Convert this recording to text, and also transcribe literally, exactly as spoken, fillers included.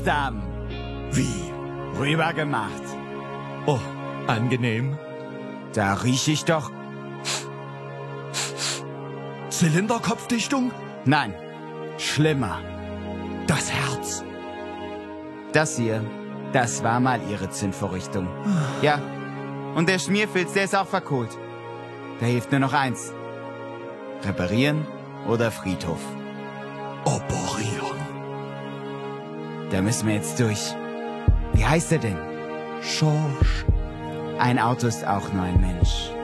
Damm Wie? rüber gemacht. Oh, angenehm. Da riech ich doch... Zylinderkopfdichtung? Nein, schlimmer. Das Herz. Das hier, das war mal ihre Zündvorrichtung. Ja, und der Schmierfilz, der ist auch verkohlt. Da hilft nur noch eins. Reparieren oder Friedhof. Operieren. Da müssen wir jetzt durch. Wie heißt er denn? Schorsch. Ein Auto ist auch nur ein Mensch.